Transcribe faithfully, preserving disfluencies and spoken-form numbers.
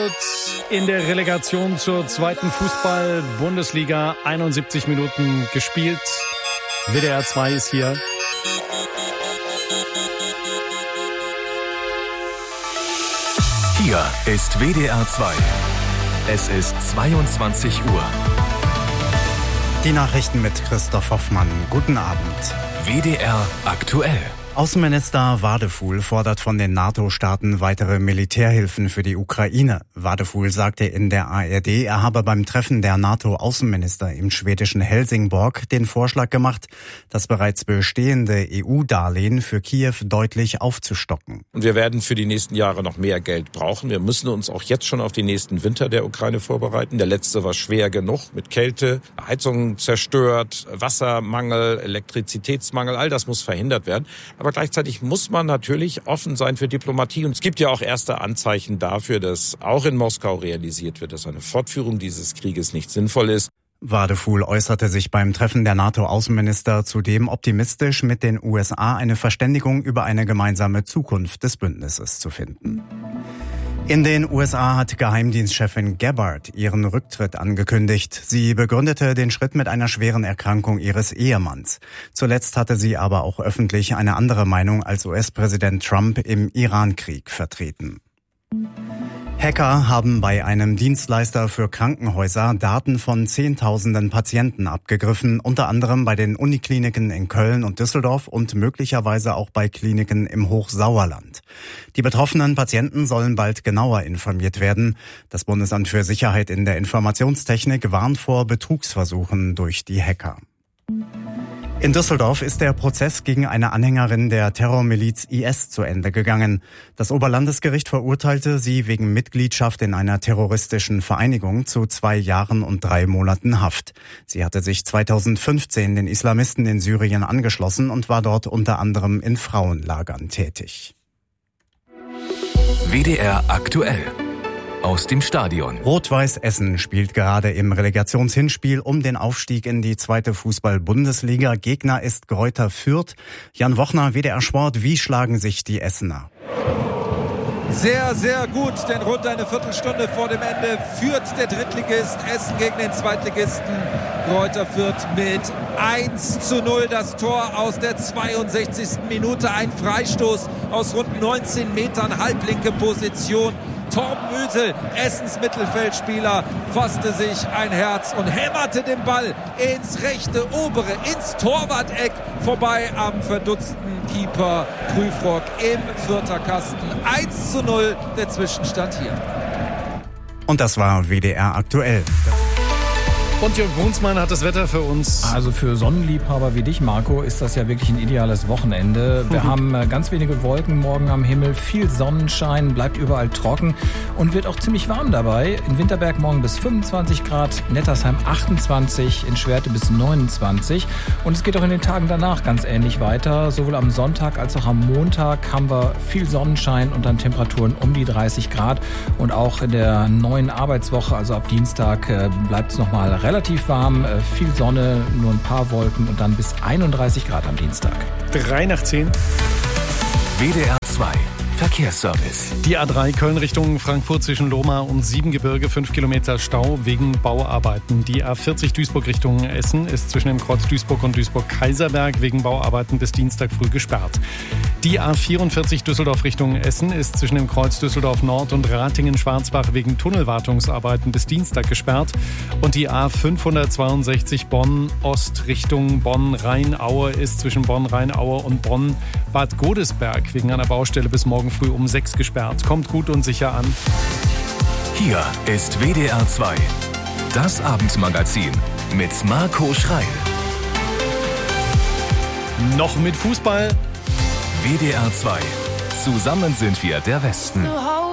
Frankfurt in der Relegation zur zweiten Fußball-Bundesliga. einundsiebzig Minuten gespielt. W D R zwei ist hier. Hier ist W D R zwei. Es ist zweiundzwanzig Uhr. Die Nachrichten mit Christoph Hoffmann. Guten Abend. W D R aktuell. Außenminister Wadefuhl fordert von den NATO-Staaten weitere Militärhilfen für die Ukraine. Wadefuhl sagte in der A R D, er habe beim Treffen der NATO-Außenminister im schwedischen Helsingborg den Vorschlag gemacht, das bereits bestehende E U-Darlehen für Kiew deutlich aufzustocken. Und wir werden für die nächsten Jahre noch mehr Geld brauchen. Wir müssen uns auch jetzt schon auf den nächsten Winter der Ukraine vorbereiten. Der letzte war schwer genug mit Kälte, Heizungen zerstört, Wassermangel, Elektrizitätsmangel. All das muss verhindert werden. Aber gleichzeitig muss man natürlich offen sein für Diplomatie. Und es gibt ja auch erste Anzeichen dafür, dass auch in Moskau realisiert wird, dass eine Fortführung dieses Krieges nicht sinnvoll ist. Wadefuhl äußerte sich beim Treffen der NATO-Außenminister zudem optimistisch, mit den U S A eine Verständigung über eine gemeinsame Zukunft des Bündnisses zu finden. In den U S A hat Geheimdienstchefin Gabbard ihren Rücktritt angekündigt. Sie begründete den Schritt mit einer schweren Erkrankung ihres Ehemanns. Zuletzt hatte sie aber auch öffentlich eine andere Meinung als U S-Präsident Trump im Iran-Krieg vertreten. Hacker haben bei einem Dienstleister für Krankenhäuser Daten von Zehntausenden Patienten abgegriffen, unter anderem bei den Unikliniken in Köln und Düsseldorf und möglicherweise auch bei Kliniken im Hochsauerland. Die betroffenen Patienten sollen bald genauer informiert werden. Das Bundesamt für Sicherheit in der Informationstechnik warnt vor Betrugsversuchen durch die Hacker. In Düsseldorf ist der Prozess gegen eine Anhängerin der Terrormiliz I S zu Ende gegangen. Das Oberlandesgericht verurteilte sie wegen Mitgliedschaft in einer terroristischen Vereinigung zu zwei Jahren und drei Monaten Haft. Sie hatte sich zweitausendfünfzehn den Islamisten in Syrien angeschlossen und war dort unter anderem in Frauenlagern tätig. W D R aktuell. Aus dem Stadion. Rot-Weiß Essen spielt gerade im Relegationshinspiel um den Aufstieg in die zweite Fußball-Bundesliga. Gegner ist Greuther Fürth. Jan Wochner, W D R Sport, wie schlagen sich die Essener? Sehr, sehr gut, denn rund eine Viertelstunde vor dem Ende führt der Drittligist Essen gegen den Zweitligisten Greuther Fürth mit eins zu null. Das Tor aus der zweiundsechzigsten Minute, ein Freistoß aus rund neunzehn Metern, halblinke Position. Torben Müsel, Essens Mittelfeldspieler, fasste sich ein Herz und hämmerte den Ball ins rechte obere, ins Torwart-Eck, vorbei am verdutzten Keeper Prüfrock im Fürther Kasten. eins zu null der Zwischenstand hier. Und das war W D R aktuell. Und Jörg Brunsmann hat das Wetter für uns. Also für Sonnenliebhaber wie dich, Marco, ist das ja wirklich ein ideales Wochenende. Wir haben ganz wenige Wolken morgen am Himmel, viel Sonnenschein, bleibt überall trocken und wird auch ziemlich warm dabei. In Winterberg morgen bis fünfundzwanzig Grad, Nettersheim achtundzwanzig, in Schwerte bis neunundzwanzig. Und es geht auch in den Tagen danach ganz ähnlich weiter. Sowohl am Sonntag als auch am Montag haben wir viel Sonnenschein und dann Temperaturen um die dreißig Grad. Und auch in der neuen Arbeitswoche, also ab Dienstag, bleibt es nochmal relativ Relativ warm, viel Sonne, nur ein paar Wolken und dann bis einunddreißig Grad am Dienstag. Drei nach zehn. W D R zwei. Verkehrsservice. Die A drei Köln Richtung Frankfurt zwischen Lohmar und Siebengebirge, fünf Kilometer Stau wegen Bauarbeiten. Die A vierzig Duisburg Richtung Essen ist zwischen dem Kreuz Duisburg und Duisburg-Kaiserberg wegen Bauarbeiten bis Dienstag früh gesperrt. Die A vierundvierzig Düsseldorf Richtung Essen ist zwischen dem Kreuz Düsseldorf Nord und Ratingen-Schwarzbach wegen Tunnelwartungsarbeiten bis Dienstag gesperrt. Und die A fünfhundertzweiundsechzig Bonn Ost Richtung Bonn-Rheinaue ist zwischen Bonn-Rheinaue und Bonn-Bad Godesberg wegen einer Baustelle bis morgen früh um sechs gesperrt. Kommt gut und sicher an. Hier ist W D R zwei. Das Abendmagazin mit Marco Schreil. Noch mit Fußball. W D R zwei. Zusammen sind wir der Westen.